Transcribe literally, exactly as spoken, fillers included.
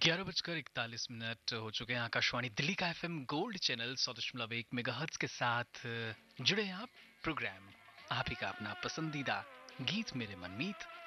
ग्यारह बजकर इकतालीस मिनट हो चुके हैं। आकाशवाणी दिल्ली का एफएम गोल्ड चैनल सौ दशमलव एक मेगाहर्ट्ज के साथ जुड़े हैं आप। प्रोग्राम आप ही का अपना पसंदीदा गीत मेरे मनमीत